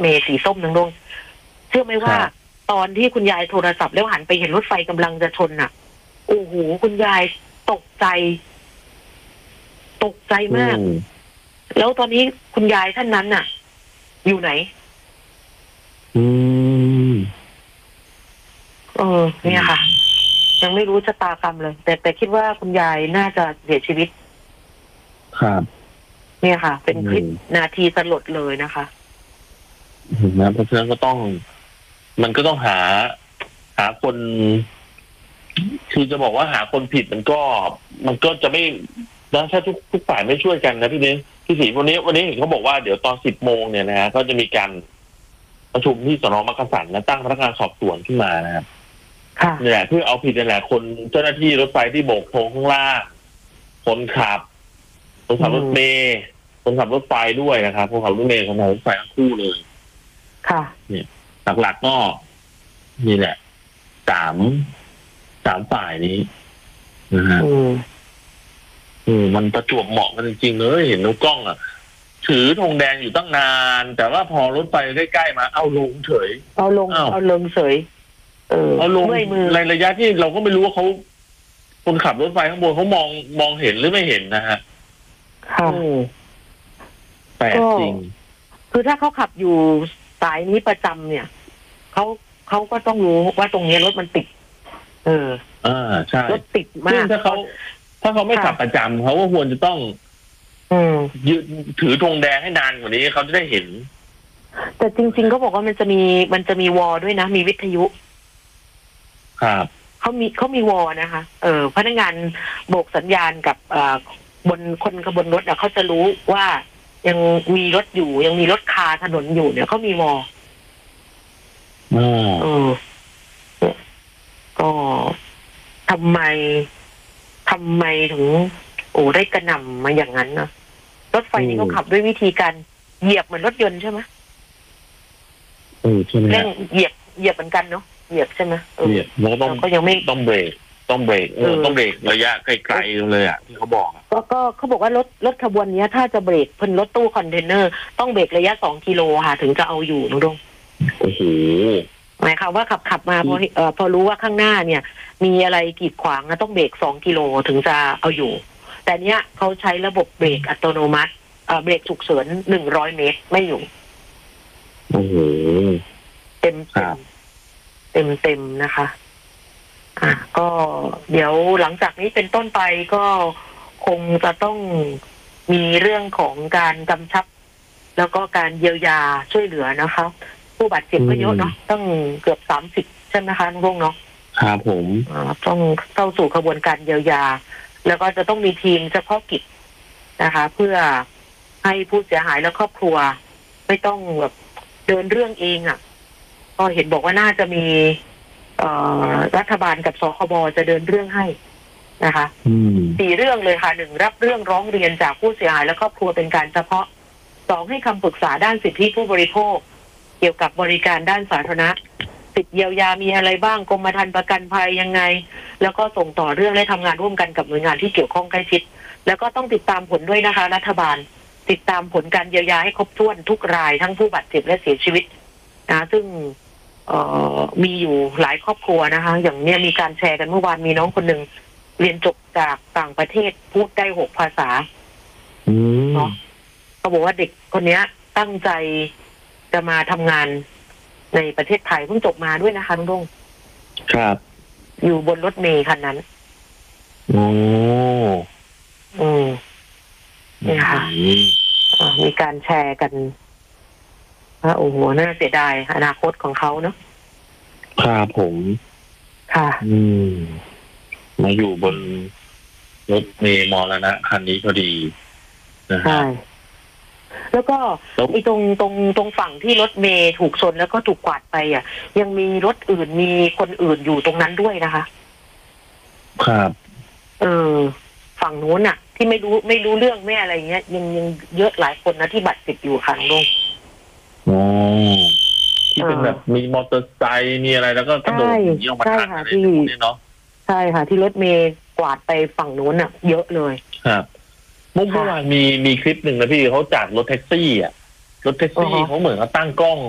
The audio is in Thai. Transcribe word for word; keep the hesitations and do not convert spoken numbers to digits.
เมล์สีส้มนังลงเชื่อไหมว่าตอนที่คุณยายโทรศัพท์แล้วหันไปเห็นรถไฟกำลังจะชนน่ะโอ้โหคุณยายตกใจตกใจมากแล้วตอนนี้คุณยายท่านนั้นน่ะอยู่ไหนอืมเออเนี่ยค่ะยังไม่รู้ชะตากรรมเลยแต่แต่คิดว่าคุณยายน่าจะเสียชีวิตครับเนี่ยค่ะเป็นคลิปนาทีสลดเลยนะคะนะเพราะฉะนั้นก็ต้องมันก็ต้องหาหาคนคือจะบอกว่าหาคนผิดมันก็มันก็จะไม่นะถ้าทุกทุกฝ่ายไม่ช่วยกันนะพี่นี้พี่ศรีวันนี้วันนี้เห็นเขาบอกว่าเดี๋ยวตอนสิบโมงเนี่ยนะฮะก็จะมีการประชุมที่สน.มักกะสันนะตั้งพนักงานสอบสวนขึ้นมานะครับนี่แหละเพื่อเอาผิดนี่แหละคนเจ้าหน้าที่รถไฟที่โบกโทงข้างล่างคนขับคนขับรถเมล์คนขับรถไฟด้วยนะครับคนขับรถเมล์คนขับรถไฟทั้งคู่เลยค่ะเนี่ยหลักๆก็นี่แหละสามสามฝ่ายนี้นะฮะอืมมันประจวบเหมาะกันจริงๆเลยเห็นนกกล้องอ่ะถือธงแดงอยู่ตั้งนานแต่ว่าพอรถไฟใกล้ๆมาเอาลงเฉยเอาลงเอาลงเฉยเออเอาลงในระยะที่เราก็ไม่รู้ว่าเขาคนขับรถไฟข้างบนเขามองมองเห็นหรือไม่เห็นนะฮะค่ะแปลกจริงคือถ้าเขาขับอยู่สายนี้ประจำเนี่ยเขาเขาก็ต้องรู้ว่าตรงนี้รถมันติดเอออ่าใช่รถติดมากถ้าเขาถ้าเขาไม่ขับประจำเขาก็ควรจะต้องยืนถือธงแดงให้นานกว่านี้เขาจะได้เห็นแต่จริงๆเขาบอกว่ามันจะมีมันจะมีวอลด้วยนะมีวิทยุครับเขามีเขามีวอลนะคะเออพนักงานโบกสัญญาณกับอ่าบนคนขบวนรถอ่ะเขาจะรู้ว่ายังมีรถอยู่ยังมีรถคาถนนอยู่เนี่ยเขามีวอลอืมเออก็ทำไมทำไมถึงโอ้ได้กระหน่ำมาอย่างนั้นนะรถไฟนี่เขาขับด้วยวิธีการเหยียบเหมือนรถยนต์ใช่ไหมเออใช่ไหมเร่งเหยียบเหยียบเหมือนกันเนาะเหยียบใช่ไหมเหยียบแล้วก็ต้องก็ยังไม่ต้องเบรกต้องเบรกเออต้องเบรกระยะไกลๆเลยอ่ะที่เขาบอกก็ก็เขาบอกว่ารถรถขบวนนี้ถ้าจะเบรกเพิ่นรถตู้คอนเทนเนอร์ต้องเบรกระยะสองกิโลค่ะถึงจะเอาอยู่นุดงโอ้โหหมายความว่าขับขับมาพอเอ่อพอรู้ว่าข้างหน้าเนี่ยมีอะไรกีดขวางนะต้องเบรกสองกิโลถึงจะเอาอยู่แต่เนี้ยเขาใช้ระบบเบรกอัตโนมัติเอ่อเบรกฉุกเฉินหนึ่งร้อยเมตรไม่อยู่โอ้โหเต็มเต็มเต็มเต็มนะคะอ่ะก็เดี๋ยวหลังจากนี้เป็นต้นไปก็คงจะต้องมีเรื่องของการกำชับแล้วก็การเยียวยาช่วยเหลือนะคะผู้บาดเจ็บก็เยอะเนาะต้องเกือบสามสิบใช่ไหมคะน้องเนาะครับผมต้องเข้าสู่กระบวนการเยียวยาแล้วก็จะต้องมีทีมเฉพาะกิจนะคะเพื่อให้ผู้เสียหายและครอบครัวไม่ต้องแบบเดินเรื่องเองอ่ะก็เห็นบอกว่าน่าจะมีรัฐบาลกับสคบจะเดินเรื่องให้นะคะสี่เรื่องเลยค่ะหนึ่งรับเรื่องร้องเรียนจากผู้เสียหายและครอบครัวเป็นการเฉพาะสองให้คำปรึกษาด้านสิทธิผู้บริโภคเกี่ยวกับบริการด้านสาธารณะสิทธิเยียวยามีอะไรบ้างกรมธรรม์ประกันภัยยังไงแล้วก็ส่งต่อเรื่องและทำงานร่วมกันกับหน่วยงานที่เกี่ยวข้องใกล้ชิดแล้วก็ต้องติดตามผลด้วยนะคะรัฐบาลติดตามผลการเยียวยาให้ครบถ้วนทุกรายทั้งผู้บาดเจ็บและเสียชีวิตนะซึ่งเอ่อมีอยู่หลายครอบครัวนะคะอย่างเนี้ยมีการแชร์กันเมื่อวานมีน้องคนหนึ่งเรียนจบจากต่างประเทศพูดได้หกภาษาเนาะเขาบอกว่าเด็กคนนี้ตั้งใจจะมาทำงานในประเทศไทยเพิ่งจบมาด้วยนะคะลุงครับอยู่บนรถเมล์คันนั้นโอ้อืมนี่ค่ะมีการแชร์กันว่าโอ้โหน่าเสียดายอนาคตของเขาเนาะครับผมค่ะอืมมาอยู่บนรถเมล์มรณะคันนี้พอดีนะฮะแล้วก็ไอ้ตรงตรงตรงฝั่งที่รถเมล์ถูกชนแล้วก็ถูกกวาดไปอ่ะยังมีรถอื่นมีคนอื่นอยู่ตรงนั้นด้วยนะคะครับเออฝั่งนู้นอ่ะที่ไม่รู้ไม่รู้เรื่องไม่อะไรเงี้ยยังยังเยอะหลายคนนะที่บาดเจ็บอยู่ค่ะลุงอ๋อที่เป็นแบบมีมอเตอร์ไซค์มีอะไรแล้วก็กระโดดหนีออกมาทันอะไรพวกนี้เนาะใช่ค่ะที่รถเมล์กวาดไปฝั่งนู้นอ่ะเยอะเลยครับเมื่อวานมีมีคลิปหนึ่งนะพี่เขาจากรถแท็กซี่อ่ะรถแท็กซี่เขาเหมือนเขาตั้งกล้อง